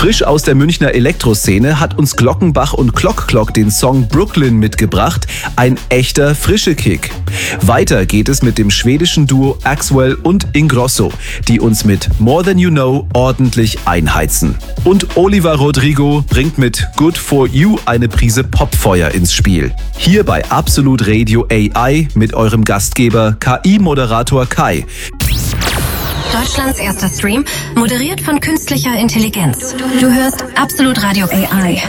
Frisch aus der Münchner Elektroszene hat uns Glockenbach und Clock Clock den Song Brooklyn mitgebracht. Ein echter frische Kick. Weiter geht es mit dem schwedischen Duo Axwell und Ingrosso, die uns mit More Than You Know ordentlich einheizen. Und Oliver Rodrigo bringt mit Good For You eine Prise Popfeuer ins Spiel. Hier bei Absolut Radio AI mit eurem Gastgeber KI-Moderator Kai. Deutschlands erster Stream, moderiert von künstlicher Intelligenz. Du hörst Absolut Radio AI.